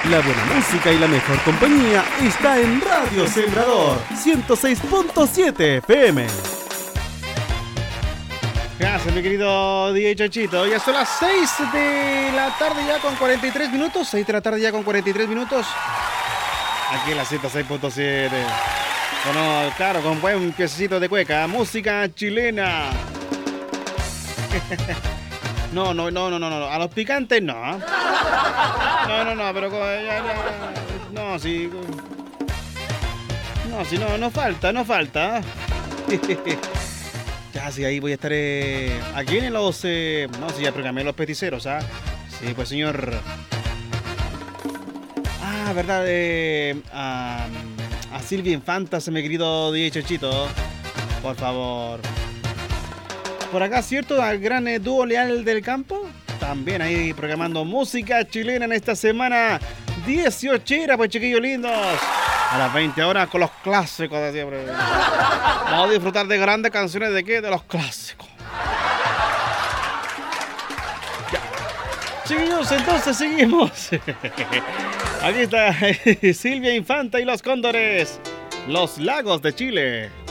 La buena música y la mejor compañía está en Radio Sembrador 106.7 FM. Gracias, mi querido DJ Chachito. Ya son las 6 de la tarde ya con 43 minutos. 6 de la tarde ya con 43 minutos. Aquí en la 106.7. Bueno, claro, con buen piececito de cueca. Música chilena. No. A los picantes no. No, pero no, sí. No falta. Ya, sí, ahí voy a estar aquí en los... no, sí, ya programé los peticeros, ¿ah? Sí, pues, señor... Ah, verdad, a Silvia Infantas, mi querido DJ Chachito. Por favor. Por acá, ¿cierto? Al gran dúo Leal del Campo. También ahí programando música chilena en esta semana 18, pues, chiquillos lindos. A las 20 horas con los clásicos de siempre. Vamos a disfrutar de grandes canciones de qué? De los clásicos. Ya. Chiquillos, entonces seguimos. Aquí está Silvia Infanta y los Cóndores. Los Lagos de Chile.